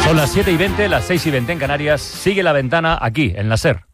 Son las 7:20, las 6:20 en Canarias. Sigue La Ventana aquí, en la SER.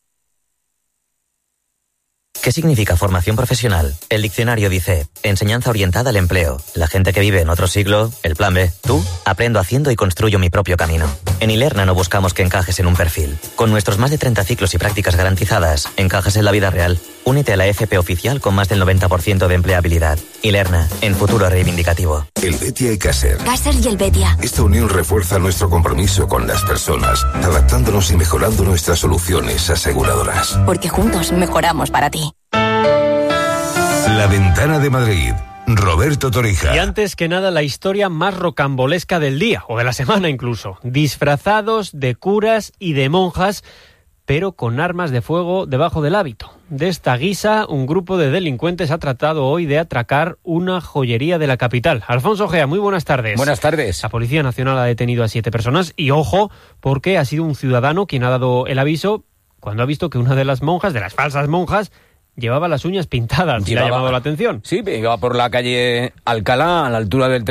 ¿Qué significa formación profesional? El diccionario dice: enseñanza orientada al empleo. La gente que vive en otro siglo, el plan B. Tú, aprendo haciendo y construyo mi propio camino. En Ilerna no buscamos que encajes en un perfil. Con nuestros más de 30 ciclos y prácticas garantizadas, encajas en la vida real. Únete a la FP oficial con más del 90% de empleabilidad. Ilerna, en futuro reivindicativo. El Betia y Caser. Caser y el Betia. Esta unión refuerza nuestro compromiso con las personas, adaptándonos y mejorando nuestras soluciones aseguradoras. Porque juntos mejoramos para ti. La Ventana de Madrid. Roberto Torija. Y antes que nada, la historia más rocambolesca del día, o de la semana incluso. Disfrazados de curas y de monjas, pero con armas de fuego debajo del hábito. De esta guisa, un grupo de delincuentes ha tratado hoy de atracar una joyería de la capital. Alfonso Ojea, muy buenas tardes. Buenas tardes. La Policía Nacional ha detenido a 7 personas y, ojo, porque ha sido un ciudadano quien ha dado el aviso cuando ha visto que una de las monjas, de las falsas monjas, llevaba las uñas pintadas. ¿Le ha llamado la atención? Sí, iba por la calle Alcalá, a la altura del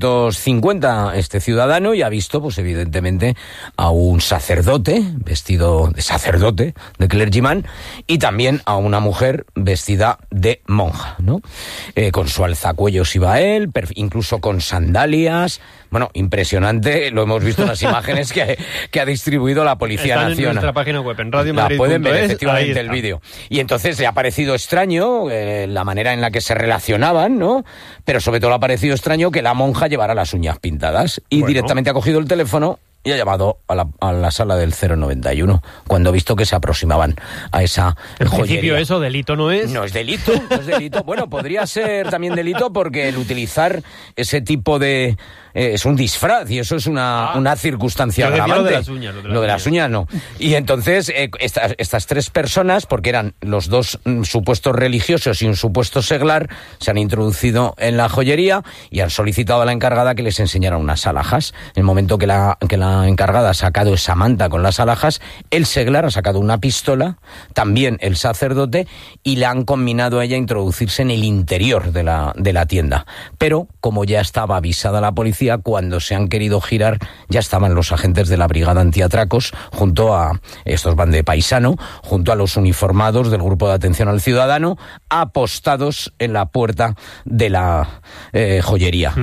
350, este ciudadano, y ha visto, pues evidentemente, a un sacerdote, vestido de sacerdote, de clergyman, y también a una mujer vestida de monja, ¿no? Con su alzacuellos iba él, incluso con sandalias. Bueno, impresionante, lo hemos visto en las imágenes que ha distribuido la Policía Nacional. Están en nuestra página web, en radiomadrid.es. La pueden ver, efectivamente, el vídeo. Y entonces le ha parecido extraño la manera en la que se relacionaban, ¿no? Pero sobre todo le ha parecido extraño que la monja llevara las uñas pintadas. Y directamente ha cogido el teléfono y ha llamado a la sala del 091 cuando ha visto que se aproximaban a esa en joyería. Principio eso delito no es. No es delito, no es delito. Bueno, podría ser también delito porque el utilizar ese tipo de... es un disfraz y eso es una circunstancia agravante. Lo de las uñas. Lo de las uñas no. Y entonces estas 3 personas, porque eran los 2 supuestos religiosos y un supuesto seglar, se han introducido en la joyería y han solicitado a la encargada que les enseñara unas alhajas. En el momento que la encargada ha sacado esa manta con las alhajas, el seglar ha sacado una pistola, también el sacerdote, y le han combinado a ella a introducirse en el interior de la tienda. Pero, como ya estaba avisada la policía, cuando se han querido girar, ya estaban los agentes de la Brigada Antiatracos, junto a, estos van de paisano, junto a los uniformados del Grupo de Atención al Ciudadano, apostados en la puerta de la joyería.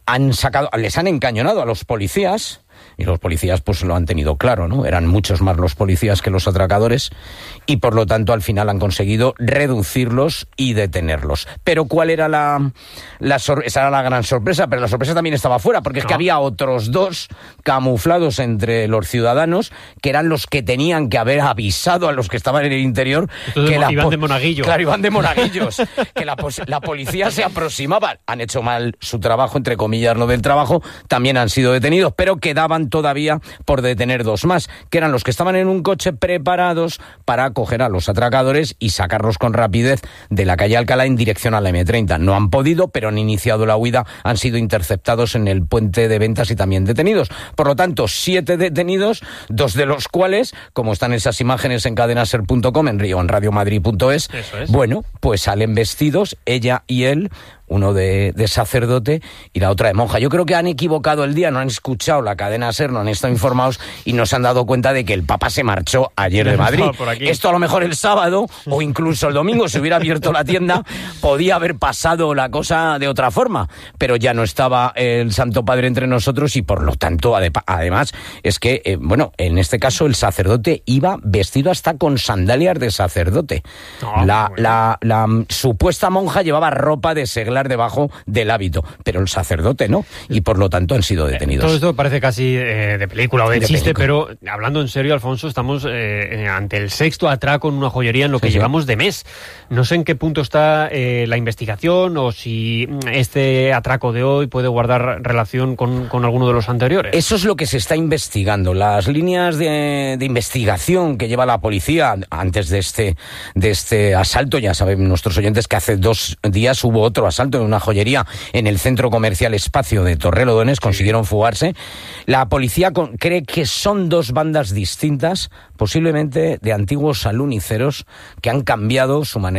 Les han encañonado a los policías, y los policías pues lo han tenido claro, ¿no? Eran muchos más los policías que los atracadores y por lo tanto al final han conseguido reducirlos y detenerlos. Pero ¿cuál era esa era la gran sorpresa? Pero la sorpresa también estaba fuera, porque es que había otros 2 camuflados entre los ciudadanos que eran los que tenían que haber avisado a los que estaban en el interior. Entonces, que iban de monaguillo. Claro, iban de monaguillos. Que la policía se aproximaba. Han hecho mal su trabajo, entre comillas, lo del trabajo. También han sido detenidos, pero quedaban todavía por detener 2 más, que eran los que estaban en un coche preparados para coger a los atracadores y sacarlos con rapidez de la calle Alcalá en dirección a la M30. No han podido, pero han iniciado la huida, han sido interceptados en el puente de Ventas y también detenidos. Por lo tanto, 7 detenidos, 2 de los cuales, como están esas imágenes en cadenaser.com, en radiomadrid.es, bueno, pues salen vestidos, ella y él, uno de sacerdote y la otra de monja. Yo creo que han equivocado el día, no han escuchado la cadena SER, no han estado informados y no se han dado cuenta de que el Papa se marchó ayer de Madrid. Esto a lo mejor el sábado o incluso el domingo, si hubiera abierto la tienda, podía haber pasado la cosa de otra forma, pero ya no estaba el Santo Padre entre nosotros y por lo tanto, además, es que, en este caso el sacerdote iba vestido hasta con sandalias de sacerdote. La supuesta monja llevaba ropa de seglar debajo del hábito, pero el sacerdote no, y por lo tanto han sido detenidos. Todo esto parece casi de película o de chiste, pero hablando en serio, Alfonso, estamos ante el 6º atraco en una joyería en lo que llevamos de mes. No sé en qué punto está la investigación o si este atraco de hoy puede guardar relación con alguno de los anteriores. Eso es lo que se está investigando. Las líneas de investigación que lleva la policía antes de este asalto, ya saben nuestros oyentes que hace 2 días hubo otro asalto en una joyería en el centro comercial Espacio de Torrelodones, consiguieron fugarse. La policía cree que son 2 bandas distintas, posiblemente de antiguos aluniceros que han cambiado su manera